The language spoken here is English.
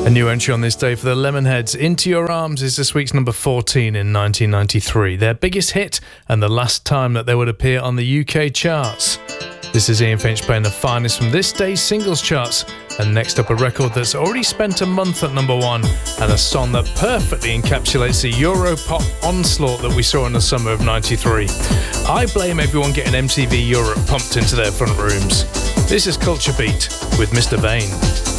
A new entry on this day for the Lemonheads. Into Your Arms is this week's number 14 in 1993. Their biggest hit and the last time that they would appear on the UK charts. This is Ian Finch playing the finest from this day's singles charts. And next up, a record that's already spent a month at number 1 and a song that perfectly encapsulates the Europop onslaught that we saw in the summer of 93. I blame everyone getting MTV Europe pumped into their front rooms. This is Culture Beat with Mr. Vane.